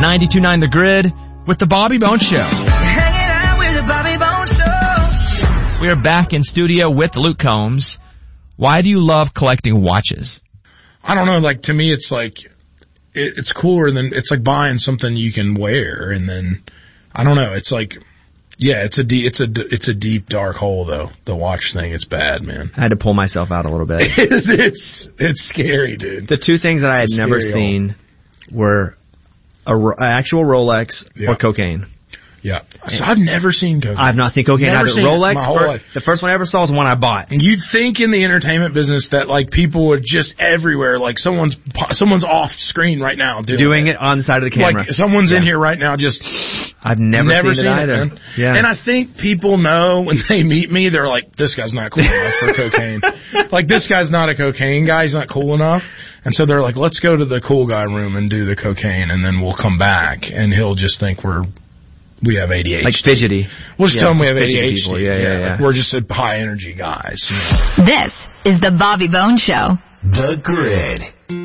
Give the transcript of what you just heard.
92.9 The Grid with the Bobby Bones Show. Hanging out with the Bobby Bones Show. We are back in studio with Luke Combs. Why do you love collecting watches? I don't know, like, to me it's like, it's cooler than, it's like buying something you can wear, and then, I don't know, it's like, yeah, it's a deep dark hole though, the watch thing. It's bad, man. I had to pull myself out a little bit. It's scary, dude. The two things that I had never seen were an actual Rolex or cocaine. Yeah. So I've never seen cocaine. I've not seen cocaine either. Rolex, my whole life. The first one I ever saw was one I bought. And you'd think in the entertainment business that like people would just everywhere, like someone's off screen right now doing it on the side of the camera. Like someone's in here right now just. I've never seen it either. Yeah. And I think people know when they meet me, they're like, this guy's not cool enough for cocaine. Like, this guy's not a cocaine guy. He's not cool enough. And so they're like, let's go to the cool guy room and do the cocaine, and then we'll come back, and he'll just think we have ADHD. Like fidgety. We'll just tell him we have ADHD. People. Yeah. Like we're just high energy guys. You know? This is the Bobby Bones Show. The Grid.